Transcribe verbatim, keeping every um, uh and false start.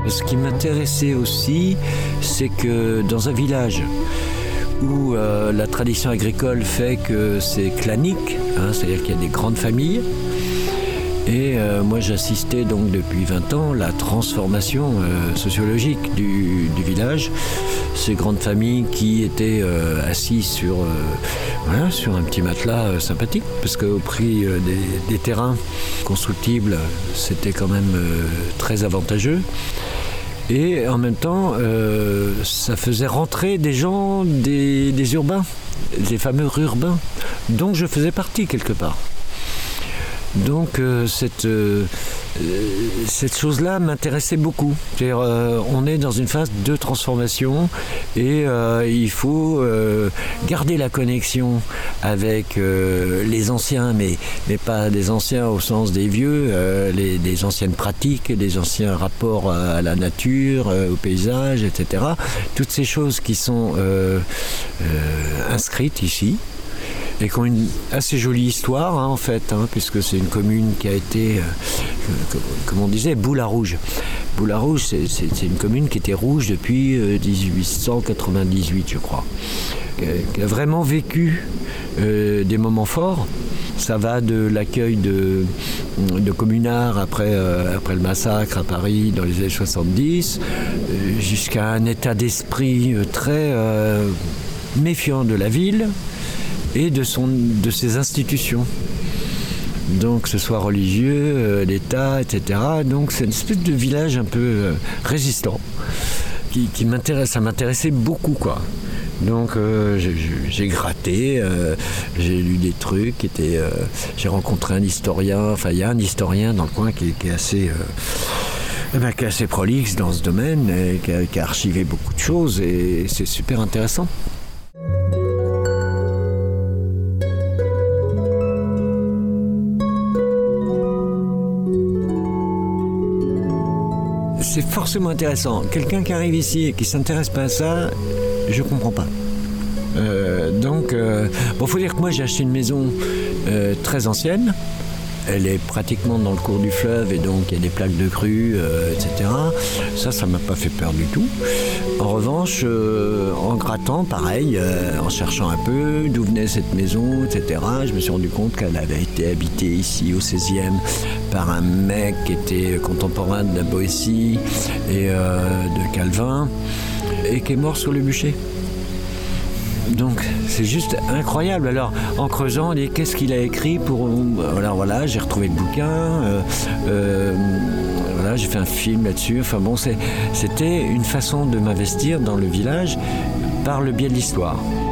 Ce qui m'intéressait aussi, c'est que dans un village où euh, la tradition agricole fait que c'est clanique, hein, c'est-à-dire qu'il y a des grandes familles, et euh, moi j'assistais donc depuis vingt ans à la transformation euh, sociologique du, du village. Ces grandes familles qui étaient euh, assises sur, euh, voilà, sur un petit matelas euh, sympathique, parce qu'au prix euh, des, des terrains constructibles, c'était quand même euh, très avantageux. Et en même temps, euh, ça faisait rentrer des gens, des, des urbains, des fameux urbains, dont je faisais partie quelque part. Donc euh, cette, euh, cette chose-là m'intéressait beaucoup. C'est-à-dire, euh, on est dans une phase de transformation et euh, il faut euh, garder la connexion avec euh, les anciens, mais, mais pas des anciens au sens des vieux, euh, les, les anciennes pratiques, les anciens rapports à la nature, euh, au paysage, et cetera. Toutes ces choses qui sont euh, euh, inscrites ici. Et qui ont une assez jolie histoire, hein, en fait, hein, puisque c'est une commune qui a été, euh, comme on disait, Boulard-Rouge. Boulard-Rouge, c'est, c'est, c'est une commune qui était rouge depuis euh, dix-huit cent quatre-vingt-dix-huit, je crois, qui a, qui a vraiment vécu euh, des moments forts. Ça va de l'accueil de, de communards après, euh, après le massacre à Paris dans les années soixante-dix, euh, jusqu'à un état d'esprit très euh, méfiant de la ville et de, son, de ses institutions. Donc, que ce soit religieux, euh, l'État, et cetera. Donc, c'est une espèce de village un peu euh, résistant, qui, qui m'intéresse, ça m'intéressait beaucoup, quoi. Donc, euh, j'ai, j'ai gratté, euh, j'ai lu des trucs, qui étaient, euh, j'ai rencontré un historien, enfin, il y a un historien dans le coin qui, qui est assez... Euh, eh ben, qui est assez prolixe dans ce domaine, et qui, a, qui a archivé beaucoup de choses, et c'est super intéressant. C'est forcément intéressant. Quelqu'un qui arrive ici et qui ne s'intéresse pas à ça, je ne comprends pas. Euh, donc, euh, bon, faut dire que moi j'ai acheté une maison euh, très ancienne. Elle est pratiquement dans le cours du fleuve et donc il y a des plaques de crue, euh, et cetera. Ça, ça ne m'a pas fait peur du tout. En revanche, euh, en grattant, pareil, euh, en cherchant un peu d'où venait cette maison, et cetera, je me suis rendu compte qu'elle avait été habitée ici au seizième par un mec qui était contemporain de la Boétie et euh, de Calvin et qui est mort sur le bûcher. Donc c'est juste incroyable. Alors en creusant, on dit qu'est-ce qu'il a écrit pour. Alors voilà, j'ai retrouvé le bouquin. Euh, euh, voilà, j'ai fait un film là-dessus. Enfin bon, c'est, c'était une façon de m'investir dans le village par le biais de l'histoire.